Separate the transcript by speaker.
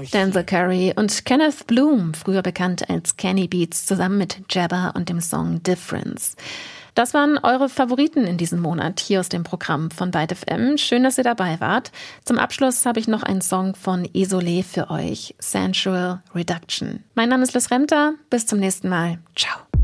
Speaker 1: Denzel Curry und Kenneth Bloom, früher bekannt als Kenny Beats, zusammen mit Jabba und dem Song Difference. Das waren eure Favoriten in diesem Monat hier aus dem Programm von Byte FM. Schön, dass ihr dabei wart. Zum Abschluss habe ich noch einen Song von Isolé für euch, Sensual Reduction. Mein Name ist Liz Remter. Bis zum nächsten Mal. Ciao.